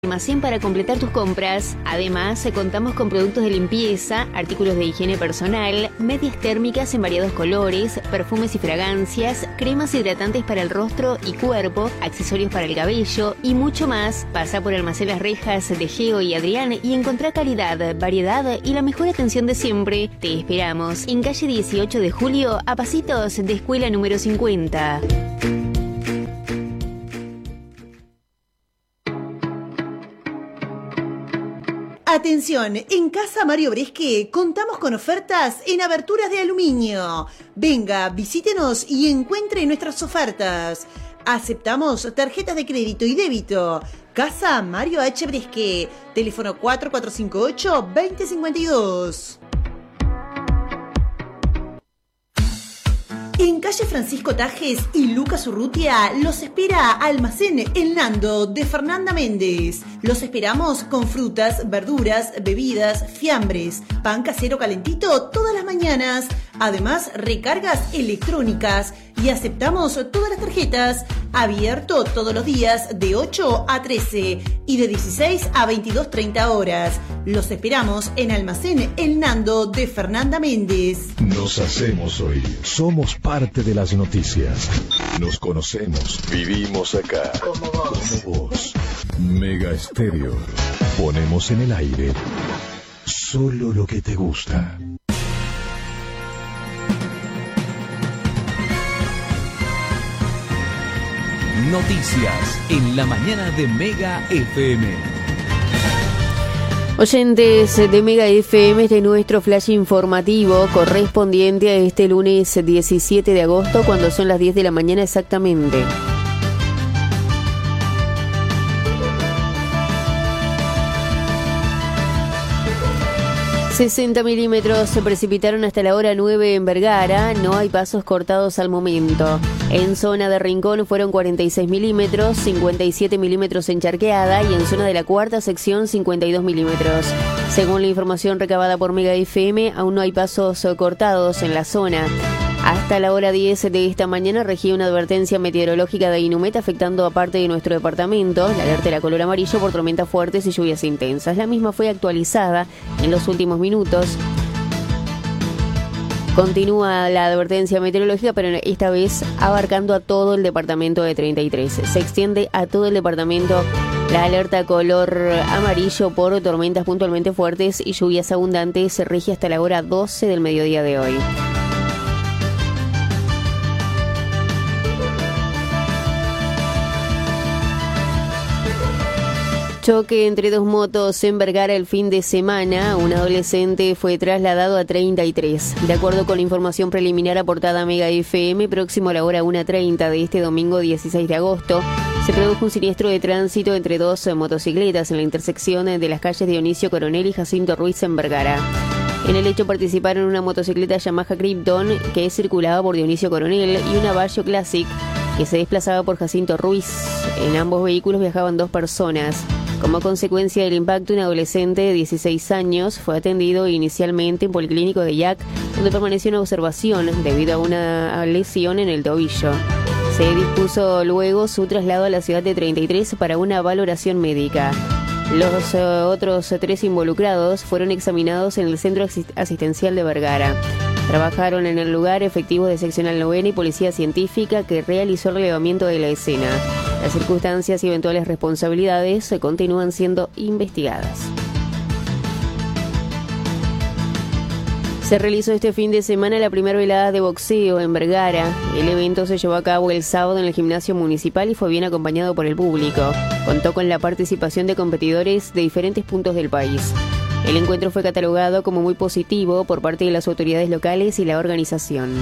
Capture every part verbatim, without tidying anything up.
Almacén para completar tus compras. Además, contamos con productos de limpieza, artículos de higiene personal, medias térmicas en variados colores, perfumes y fragancias, cremas hidratantes para el rostro y cuerpo, accesorios para el cabello y mucho más. Pasa por Almacén Las Rejas de Geo y Adrián y encontrá calidad, variedad y la mejor atención de siempre. Te esperamos en calle dieciocho de julio, a pasitos de escuela número cincuenta. Atención, en Casa Mario Bresque contamos con ofertas en aberturas de aluminio. Venga, visítenos y encuentre nuestras ofertas. Aceptamos tarjetas de crédito y débito. Casa Mario H. Bresque, teléfono cuatro cuatro cinco ocho, dos cero cinco dos. En calle Francisco Tajes y Lucas Urrutia los espera Almacén El Nando de Fernanda Méndez. Los esperamos con frutas, verduras, bebidas, fiambres, pan casero calentito todas las mañanas. Además, recargas electrónicas y aceptamos todas las tarjetas. Abierto todos los días de ocho a trece y de dieciséis a veintidós treinta horas. Los esperamos en Almacén El Nando de Fernanda Méndez. Nos hacemos oír. Somos parte de las noticias. Nos conocemos. Vivimos acá. Como vos. Como vos. Mega Estéreo. Ponemos en el aire solo lo que te gusta. Noticias en la mañana de Mega F M. Oyentes de Mega F M, este es nuestro flash informativo correspondiente a este lunes diecisiete de agosto, cuando son las diez de la mañana exactamente. sesenta milímetros se precipitaron hasta la hora nueve en Vergara, no hay pasos cortados al momento. En zona de Rincón fueron cuarenta y seis milímetros, cincuenta y siete milímetros en Charqueada y en zona de la cuarta sección cincuenta y dos milímetros. Según la información recabada por Mega F M, aún no hay pasos cortados en la zona. Hasta la hora diez de esta mañana regía una advertencia meteorológica de Inumet afectando a parte de nuestro departamento. La alerta era color amarillo por tormentas fuertes y lluvias intensas. La misma fue actualizada en los últimos minutos. Continúa la advertencia meteorológica, pero esta vez abarcando a todo el departamento de treinta y tres. Se extiende a todo el departamento la alerta color amarillo por tormentas puntualmente fuertes y lluvias abundantes. Se rige hasta la hora doce del mediodía de hoy. Choque entre dos motos en Vergara el fin de semana. Un adolescente fue trasladado a treinta y tres. De acuerdo con la información preliminar aportada a Mega F M, próximo a la hora una treinta de este domingo dieciséis de agosto, se produjo un siniestro de tránsito entre dos motocicletas en la intersección de las calles Dionisio Coronel y Jacinto Ruiz en Vergara. En el hecho participaron una motocicleta Yamaha Krypton que circulaba por Dionisio Coronel y una Vario Classic que se desplazaba por Jacinto Ruiz. En ambos vehículos viajaban dos personas. Como consecuencia del impacto, un adolescente de dieciséis años fue atendido inicialmente en Policlínico de Yac, donde permaneció en observación debido a una lesión en el tobillo. Se dispuso luego su traslado a la ciudad de treinta y tres para una valoración médica. Los uh, otros tres involucrados fueron examinados en el Centro Asistencial de Vergara. Trabajaron en el lugar efectivos de seccional novena y policía científica que realizó el relevamiento de la escena. Las circunstancias y eventuales responsabilidades continúan siendo investigadas. Se realizó este fin de semana la primera velada de boxeo en Vergara. El evento se llevó a cabo el sábado en el gimnasio municipal y fue bien acompañado por el público. Contó con la participación de competidores de diferentes puntos del país. El encuentro fue catalogado como muy positivo por parte de las autoridades locales y la organización.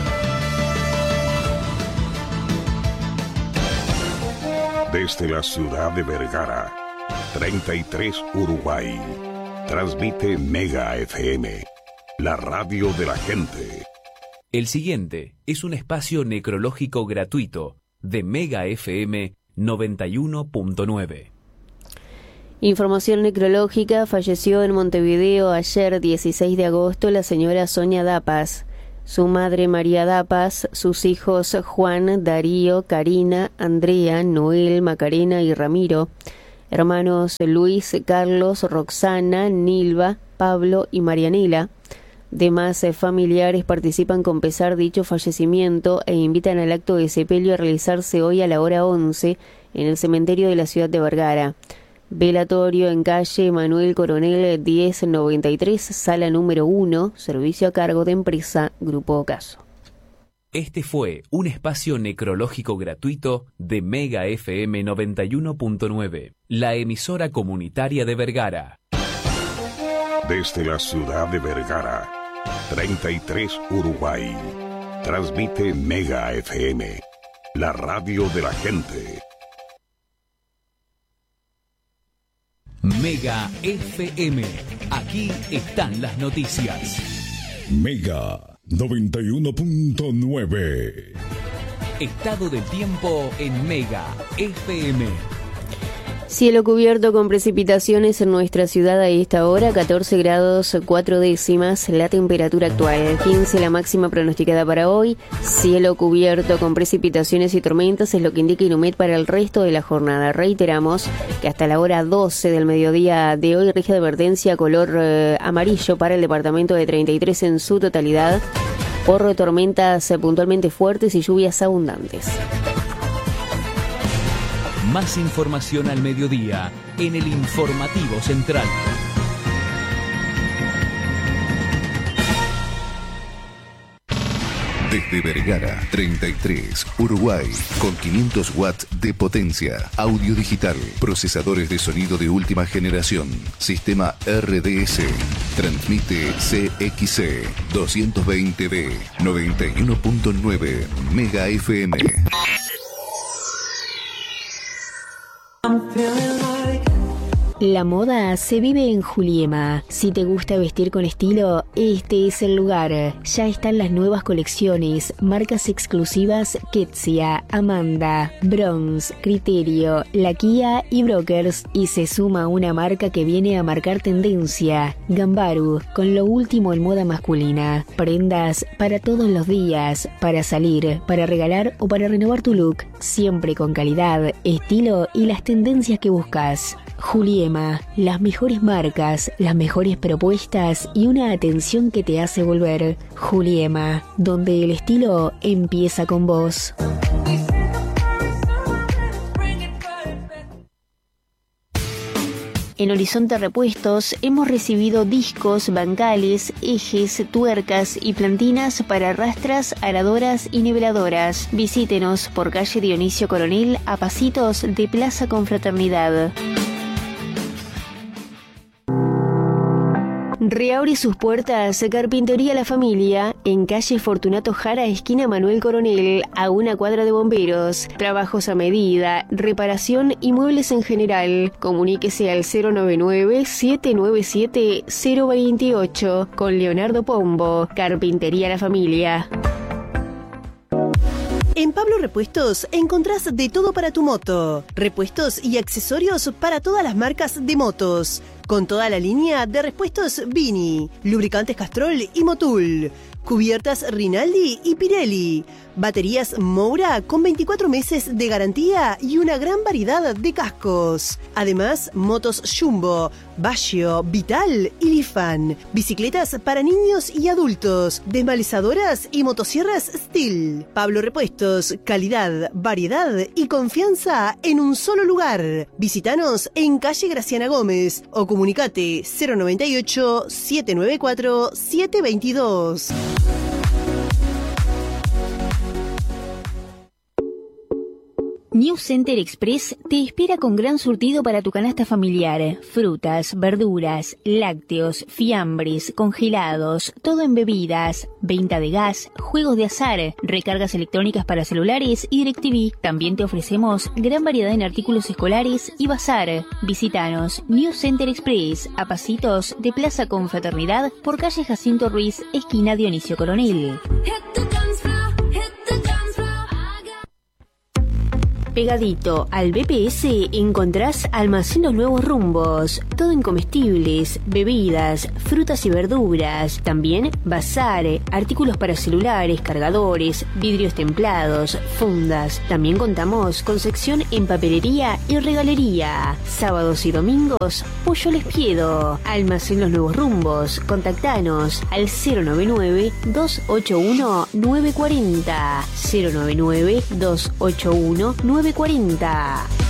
Desde la ciudad de Vergara, treinta y tres Uruguay, transmite Mega F M, la radio de la gente. El siguiente es un espacio necrológico gratuito de Mega F M noventa y uno punto nueve. Información necrológica. Falleció en Montevideo ayer dieciséis de agosto la señora Sonia Dapas, su madre María Dapas, sus hijos Juan, Darío, Karina, Andrea, Noel, Macarena y Ramiro. hermanos Luis, Carlos, Roxana, Nilva, Pablo y Marianela. Demás familiares participan con pesar dicho fallecimiento e invitan al acto de sepelio a realizarse hoy a la hora once en el cementerio de la ciudad de Vergara. Velatorio en calle Manuel Coronel diez noventa y tres, sala número uno, servicio a cargo de empresa Grupo Ocaso. Este fue un espacio necrológico gratuito de Mega F M noventa y uno punto nueve, la emisora comunitaria de Vergara. Desde la ciudad de Vergara, treinta y tres Uruguay, transmite Mega F M, la radio de la gente. Mega F M, aquí están las noticias. Mega noventa y uno punto nueve. Estado del tiempo en Mega F M. Cielo cubierto con precipitaciones en nuestra ciudad a esta hora, catorce grados cuatro décimas la temperatura actual, quince la máxima pronosticada para hoy. Cielo cubierto con precipitaciones y tormentas es lo que indica Inumet para el resto de la jornada. Reiteramos que hasta la hora doce del mediodía de hoy rige advertencia color eh, amarillo para el departamento de treinta y tres en su totalidad por tormentas eh, puntualmente fuertes y lluvias abundantes. Más información al mediodía en el Informativo Central. Desde Vergara, treinta y tres, Uruguay, con quinientos watts de potencia, audio digital, procesadores de sonido de última generación, sistema R D S, transmite C X C doscientos veinte B, noventa y uno punto nueve Mega F M. La moda se vive en Juliema. Si te gusta vestir con estilo, este es el lugar. Ya están las nuevas colecciones, marcas exclusivas Ketsia, Amanda, Bronze, Criterio, Lakia y Brokers. Y se suma una marca que viene a marcar tendencia, Gambaru, con lo último en moda masculina. Prendas para todos los días, para salir, para regalar o para renovar tu look. Siempre con calidad, estilo y las tendencias que buscas. Juliema, las mejores marcas, las mejores propuestas y una atención que te hace volver. Juliema, donde el estilo empieza con vos. En Horizonte Repuestos hemos recibido discos, bancales, ejes, tuercas y plantinas para rastras, aradoras y niveladoras. Visítenos por calle Dionisio Coronel a pasitos de Plaza Confraternidad. Reabre sus puertas Carpintería La Familia, en calle Fortunato Jara, esquina Manuel Coronel, a una cuadra de bomberos. Trabajos a medida, reparación y muebles en general. Comuníquese al cero noventa y nueve, siete nueve siete, cero veintiocho con Leonardo Pombo. Carpintería La Familia. En Pablo Repuestos encontrás de todo para tu moto. Repuestos y accesorios para todas las marcas de motos. Con toda la línea de repuestos Vini, lubricantes Castrol y Motul, cubiertas Rinaldi y Pirelli, baterías Moura con veinticuatro meses de garantía y una gran variedad de cascos. Además, motos Jumbo, Baggio, Vital y Lifan, bicicletas para niños y adultos, desmalizadoras y motosierras Steel. Pablo Repuestos, calidad, variedad y confianza en un solo lugar. Visítanos en calle Graciana Gómez o comunicate cero noventa y ocho, siete nueve cuatro, siete veintidós. New Center Express te espera con gran surtido para tu canasta familiar. Frutas, verduras, lácteos, fiambres, congelados, todo en bebidas, venta de gas, juegos de azar, recargas electrónicas para celulares y DirecTV. También te ofrecemos gran variedad en artículos escolares y bazar. Visítanos New Center Express, a pasitos de Plaza Confraternidad por calle Jacinto Ruiz, esquina Dionisio Coronel. Pegadito al B P S encontrás Almacén Los Nuevos Rumbos. Todo en comestibles, bebidas, frutas y verduras. También bazar, artículos para celulares, cargadores, vidrios templados, fundas. También contamos con sección en papelería y regalería. Sábados y domingos, Pollo Les Piedo. Almacén Los Nuevos Rumbos. Contactanos al cero noventa y nueve, dos ocho uno, nueve cuarenta. cero noventa y nueve, dos ocho uno, nueve cuarenta.